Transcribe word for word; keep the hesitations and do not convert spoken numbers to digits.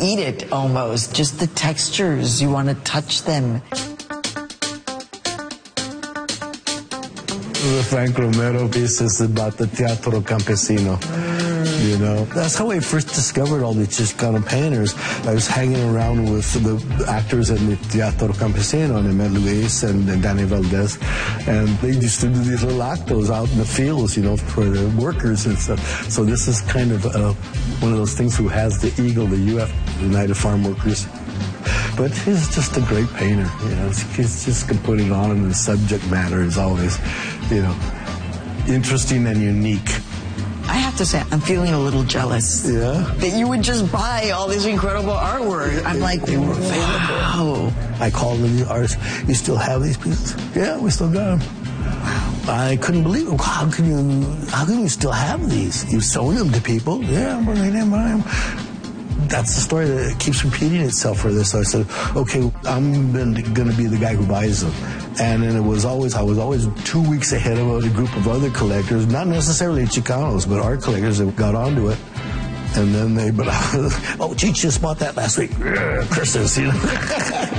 eat it almost. Just the textures, you want to touch them. The Frank Romero piece is about the Teatro Campesino. You know, that's how I first discovered all these Chicano painters. I was hanging around with the actors in the Teatro Campesino, and I met Luis and, and Danny Valdez, and they used to do these little actos out in the fields, you know, for the workers and stuff. So this is kind of uh, one of those things who has the eagle, the U F, United Farm Workers. But he's just a great painter, you know. He's just can put it on, and the subject matter is always, you know, interesting and unique. I have to say, I'm feeling a little jealous. Yeah? That you would just buy all this incredible artwork. I'm like, wow. I called the artist, you still have these pieces? Yeah, we still got them. Wow. I couldn't believe it. How can you, how can you still have these? You've sold them to people? Yeah, I'm bringing them by. That's the story that keeps repeating itself for this. So I said, okay, I'm going to be the guy who buys them. And then it was always, I was always two weeks ahead of a group of other collectors, not necessarily Chicanos, but art collectors that got onto it. And then they, but I was, oh, Cheech just bought that last week. Christmas, you know.